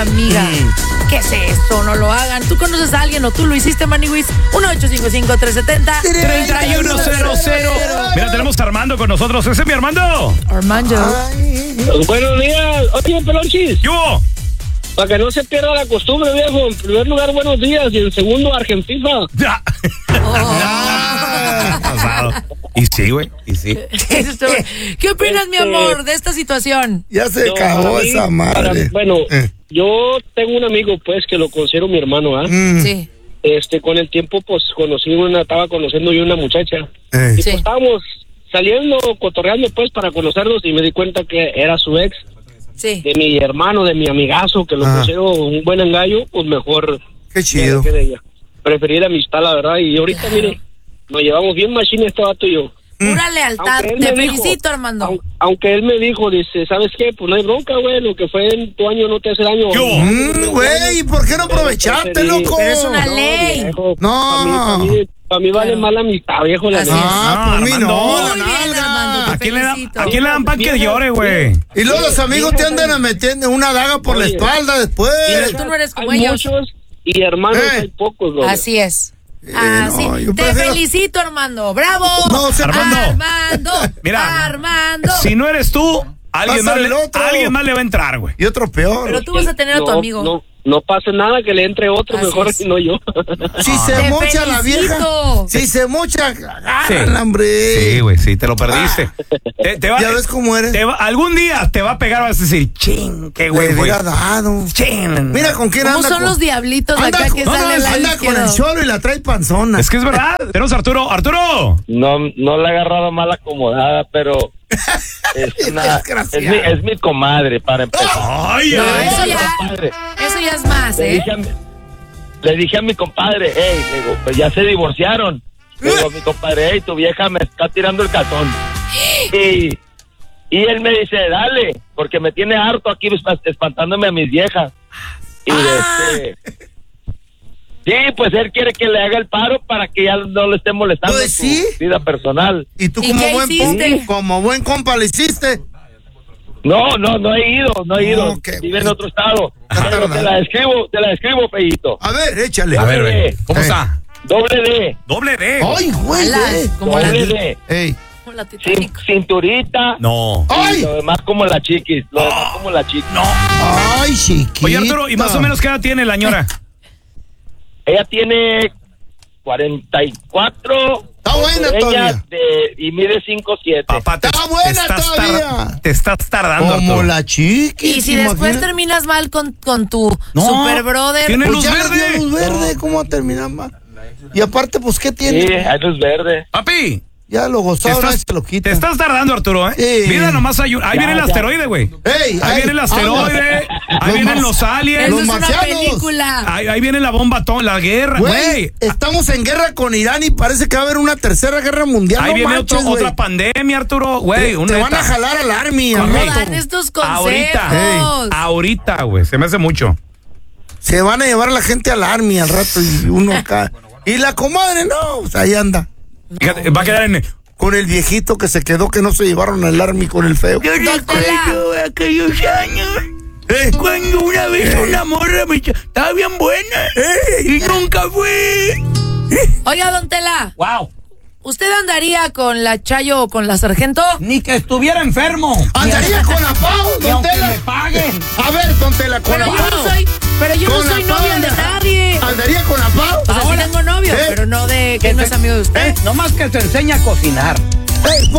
amiga. ¿Qué es eso? No lo hagan. ¿Tú conoces a alguien o tú lo hiciste, Maniwis? 1-855-370-3100. Mira, tenemos a Armando con nosotros. ¿Ese es mi Armando? Armando. Buenos días. Oye, Pelonchis. ¿Yo? Para que no se pierda la costumbre, viejo. En primer lugar, buenos días. Y en segundo, Argentina. Ya. Pasado. Y sí, güey. Y sí. ¿Qué opinas, mi amor, de esta situación? Ya se acabó esa madre. Yo tengo un amigo, pues, que lo considero mi hermano, ¿ah? Sí. Con el tiempo, pues, estaba conociendo yo una muchacha. Y Sí. pues estábamos saliendo, cotorreando, pues, para conocernos, y me di cuenta que era su ex. Sí. De mi hermano, de mi amigazo, que lo considero un buen engaño, pues mejor. Qué chido. Que de ella. Preferí la amistad, la verdad, y ahorita, mire, nos llevamos bien machine este vato y yo. Pura lealtad. Te felicito, Armando. Aunque él me dijo, dice, ¿sabes qué? Pues no hay bronca, güey, lo que fue en tu año no te hace daño. Güey, ¿por qué no aprovechaste, loco? Pero es una ley. Viejo, No. Para mí vale más la amistad, viejo, la Así neta. Ah, por mí Armando. no, Muy la bien, nalga. Armando, ¿A te felicito. quién le dan pan que llore, güey? Y luego los amigos te andan metiendo una daga por la espalda después. Pero tú no eres como Hay ellos. muchos y hermanos hay pocos, güey. Así es. no, yo Te prefiero- felicito, Armando. ¡Bravo! No, Armando. Armando. Mira, Armando. Si no eres tú, alguien Va a más, ser el otro. alguien más le va a entrar, güey. Y otro peor. Pero tú vas a tener a tu amigo. No pasa nada que le entre otro, Así mejor es. que no yo. Si se Te mocha la vieja. felicito. Si se mocha, agárrala, hombre. Sí, güey, sí, te lo perdiste. Ya ves cómo eres. Algún día te va a pegar, vas a decir, ching, qué güey, Le güey. hubiera dado. Ching. Mira con quién ¿Cómo anda. son los diablitos de acá que salen al lado anda con el izquierdo? cholo y la trae panzona. Es que es verdad. Tenemos a Arturo. ¡Arturo! No le he agarrado mal acomodada, pero es mi comadre para empezar. ¡Ay, No, ay! eso ya es más, Le ¿eh? dije a mi compadre, le digo, pues ya se divorciaron. Le digo a mi compadre, hey, tu vieja me está tirando el calzón. Y él me dice, dale, porque me tiene harto aquí espantándome a mis viejas. Y sí, pues él quiere que le haga el paro para que ya no le esté molestando Pues en su vida personal. Y tú ¿Y qué hiciste? como buen compa le hiciste. No he ido. No, qué Vive en bueno. otro estado. Está Pero te la describo, Feito. A ver, échale. A ver, güey. ¿Cómo está? Doble D. Doble D. Ay, güey. Como la, Doble D. Ey. como la Titanic. Cinturita. No. Y Ay. lo demás como la chiquis. No. Ay, chiquita. Oye, Arturo, ¿y más o menos qué edad tiene la ñora? Ella tiene 44. Está buena todavía. Y mide 5'7". Papá, Está buena todavía. te estás tardando, Como Arturo. la chiquis. Y si después terminas mal con tu super brother. Tiene Pues luz ya le verde. dio luz verde, ¿cómo va a terminar mal? Y aparte, pues, ¿qué tiene? Sí, hay luz verde. Papi, Ya lo gozó, ahora se lo te quita. estás tardando, Arturo, ¿eh? Sí. Mira, nomás ahí viene el asteroide, güey. Ey, Ahí viene el asteroide, ahí vienen los aliens, Eso es una marcianos. película. ahí viene la bomba atómica, la guerra, Güey, güey. estamos en guerra con Irán y parece que va a haber una tercera guerra mundial. Ahí no viene manches, güey. otra pandemia, Arturo, güey. Te van a jalar al army. al ¿Cómo rato. dan estos consejos? Ahorita, güey, se me hace mucho. Se van a llevar a la gente al army al rato y uno acá. Y la comadre, no, o sea, ahí anda. Fíjate, va a quedar en... Con el viejito que se quedó, que no se llevaron al army con el feo. Don Tela. aquellos años, cuando una vez una morra me estaba bien buena y nunca fue. Oiga, Don Tela, Wow. ¿usted andaría con la Chayo o con la Sargento? Ni que estuviera enfermo. Andaría con la Pau, Ni Don aunque Tela. me paguen. A ver, Don Tela, con Pero la yo Pau. no soy Con la novia de Pau. nadie. Andaría con la Pau. O sea, sí tengo novio, pero no de que no es amigo de usted. Nomás que se enseña a cocinar. Ey,